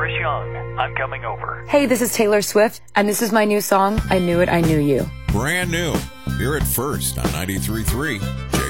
Boris Young. I'm coming over. Hey, this is Taylor Swift, and this is my new song, I Knew It, I Knew You. Brand new. Hear it first on 93.3